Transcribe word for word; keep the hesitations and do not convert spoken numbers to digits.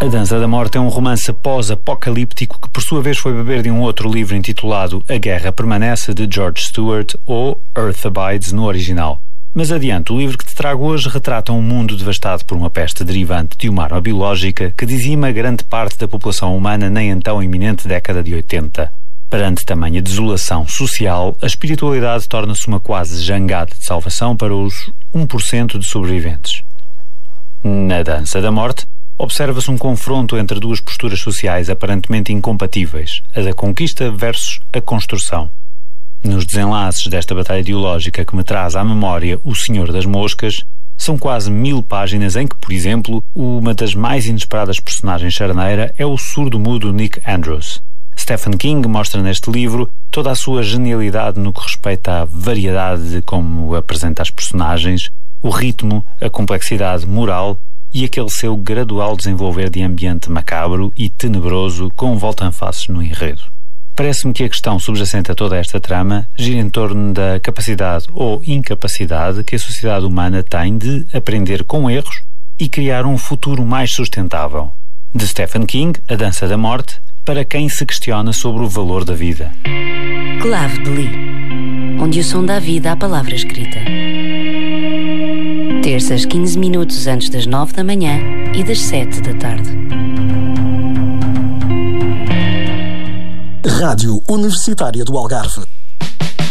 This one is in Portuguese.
A Dança da Morte é um romance pós-apocalíptico que por sua vez foi beber de um outro livro intitulado A Guerra Permanece, de George Stewart, ou Earth Abides no original. Mas adiante, o livro que te trago hoje retrata um mundo devastado por uma peste derivante de uma arma biológica que dizima grande parte da população humana na então iminente década de oitenta. Perante tamanha desolação social, a espiritualidade torna-se uma quase jangada de salvação para os um por cento de sobreviventes. Na Dança da Morte, observa-se um confronto entre duas posturas sociais aparentemente incompatíveis, a da conquista versus a construção. Nos desenlaces desta batalha ideológica que me traz à memória O Senhor das Moscas, são quase mil páginas em que, por exemplo, uma das mais inesperadas personagens charneira é o surdo-mudo Nick Andrews. Stephen King mostra neste livro toda a sua genialidade no que respeita à variedade de como apresenta as personagens, o ritmo, a complexidade moral e aquele seu gradual desenvolver de ambiente macabro e tenebroso com volta-faces no enredo. Parece-me que a questão subjacente a toda esta trama gira em torno da capacidade ou incapacidade que a sociedade humana tem de aprender com erros e criar um futuro mais sustentável. De Stephen King, A Dança da Morte, para quem se questiona sobre o valor da vida. Clave de Lis, onde o som dá vida à palavra escrita. Terças, quinze minutos antes das nove da manhã e das sete da tarde. Rádio Universitária do Algarve.